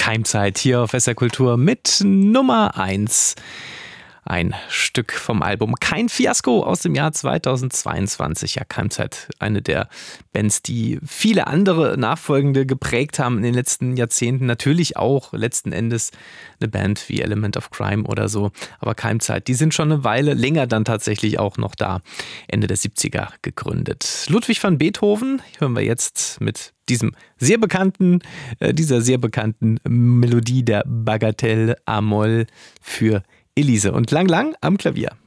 Keimzeit hier auf SR Kultur mit Nummer 1. Ein Stück vom Album Kein Fiasko aus dem Jahr 2022. Ja, Keimzeit, eine der Bands, die viele andere Nachfolgende geprägt haben in den letzten Jahrzehnten. Natürlich auch letzten Endes eine Band wie Element of Crime oder so. Aber Keimzeit, die sind schon eine Weile länger dann tatsächlich auch noch da. Ende der 70er gegründet. Ludwig van Beethoven hören wir jetzt mit dieser sehr bekannten Melodie der Bagatelle A-Moll für Elise und Lang Lang am Klavier.